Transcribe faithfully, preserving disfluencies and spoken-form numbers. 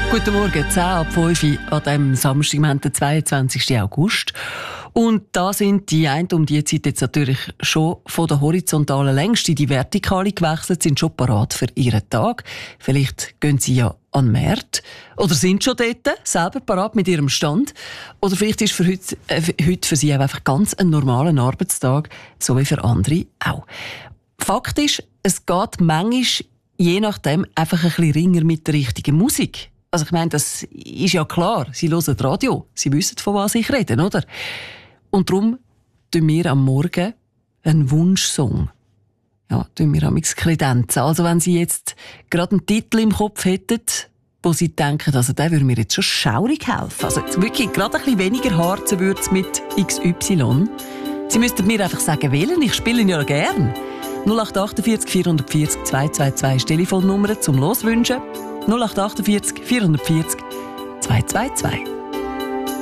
Guten Morgen, zehn ab fünf an diesem Samstag, den zweiundzwanzigsten August. Und da sind die einen um die Zeit jetzt natürlich schon von der horizontalen längst in die vertikale gewechselt, sind schon parat für ihren Tag. Vielleicht gehen sie ja an den Markt oder sind schon dort, selber parat mit ihrem Stand. Oder vielleicht ist für heute, äh, heute für sie einfach ganz ein normaler Arbeitstag, so wie für andere auch. Fakt ist, es geht manchmal je nachdem einfach ein bisschen ringer mit der richtigen Musik. Also ich meine, das ist ja klar. Sie hören Radio. Sie wissen, von was ich rede, oder? Und darum tun wir am Morgen einen Wunschsong. Ja, tun wir amix kredenzen. Also wenn Sie jetzt gerade einen Titel im Kopf hätten, wo Sie denken, also der würde mir jetzt schon schaurig helfen. Also jetzt wirklich gerade ein bisschen weniger Harzewürz mit X Y. Sie müssten mir einfach sagen, wählen. Ich spiele ihn ja gern. null acht achtundvierzig vierhundertvierzig zweihundertzweiundzwanzig ist die Telefonnummer zum Loswünschen. null acht achtundvierzig vierhundertvierzig zweihundertzweiundzwanzig.